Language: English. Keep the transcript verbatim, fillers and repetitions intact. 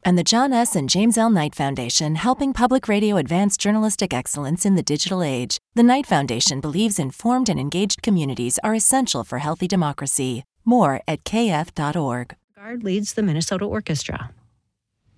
And the John S. and James L. Knight Foundation, helping public radio advance journalistic excellence in the digital age. The Knight Foundation believes informed and engaged communities are essential for healthy democracy. More at k f dot org. Guard leads the Minnesota Orchestra.